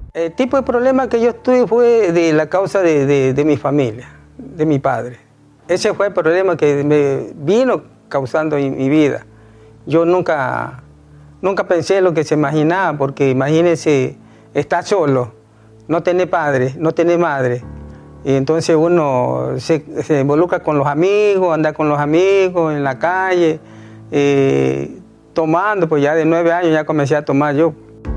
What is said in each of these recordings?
El tipo de problema que yo tuve fue de la causa de mi familia, de mi padre. Ese fue el problema que me vino causando en mi vida. Yo nunca pensé en lo que se imaginaba, porque imagínense, estar solo, no tener padre, no tener madre. Y entonces uno se involucra con los amigos, anda con los amigos en la calle, tomando, pues ya de 9 años ya comencé a tomar yo.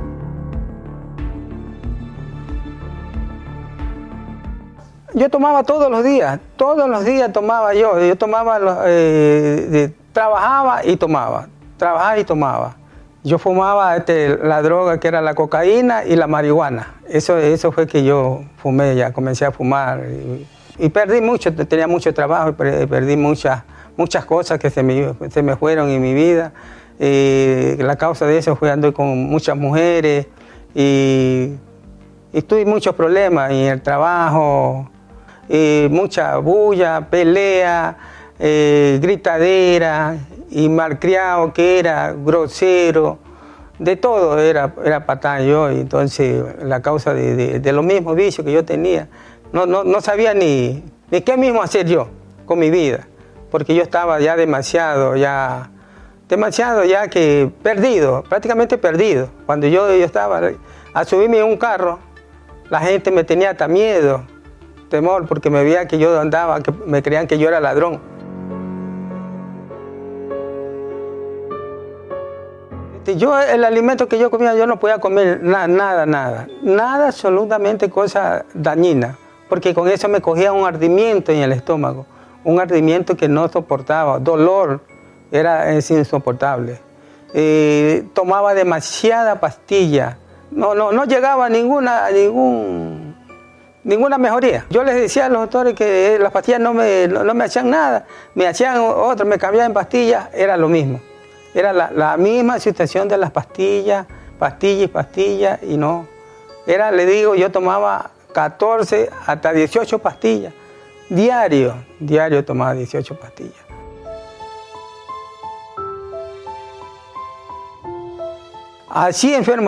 Yo tomaba todos los días tomaba yo. Yo tomaba, trabajaba y tomaba. Yo fumaba la droga que era la cocaína y la marihuana. Eso fue que yo fumé, ya comencé a fumar. Y perdí mucho, tenía mucho trabajo, perdí muchas cosas que se me fueron en mi vida. La causa de eso fue andar con muchas mujeres y tuve muchos problemas en el trabajo. Mucha bulla, pelea, gritadera y malcriado que era, grosero, de todo era patán yo. Y entonces la causa de los mismos vicios que yo tenía, no sabía ni qué mismo hacer yo con mi vida, porque yo estaba ya demasiado ya que perdido, prácticamente perdido. Cuando yo estaba a subirme en un carro, la gente me tenía hasta miedo, temor, porque me veía que yo andaba, que me creían que yo era ladrón. Yo, el alimento que yo comía, yo no podía comer nada, absolutamente cosa dañina, porque con eso me cogía un ardimiento en el estómago, un ardimiento que no soportaba, dolor, es insoportable. Tomaba demasiada pastilla, no llegaba a ninguna mejoría. Yo les decía a los doctores que las pastillas no me hacían nada, me hacían otras, me cambiaban en pastillas, era lo mismo. Era la misma situación de las pastillas, y no. Le digo, yo tomaba 14 hasta 18 pastillas, diario tomaba 18 pastillas. Así enfermo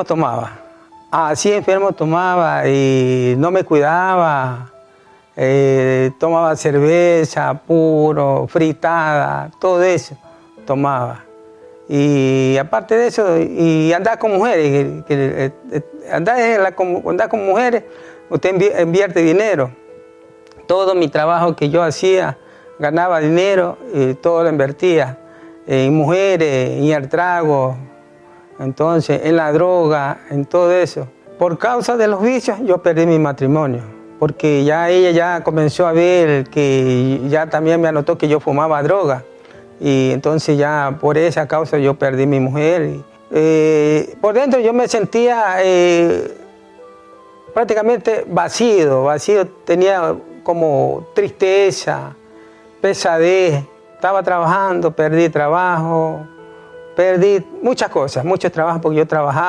tomaba y no me cuidaba, tomaba cerveza, puro, fritada, todo eso tomaba. Y aparte de eso, y andar con mujeres, andar con mujeres, usted invierte dinero. Todo mi trabajo que yo hacía, ganaba dinero y todo lo invertía en mujeres, en el trago, entonces en la droga, en todo eso. Por causa de los vicios yo perdí mi matrimonio, porque ya ella ya comenzó a ver que ya también me anotó que yo fumaba droga. Y entonces ya por esa causa yo perdí mi mujer. Por dentro yo me sentía prácticamente vacío, tenía como tristeza, pesadez. Estaba trabajando, perdí trabajo, perdí muchas cosas, muchos trabajos porque yo trabajaba.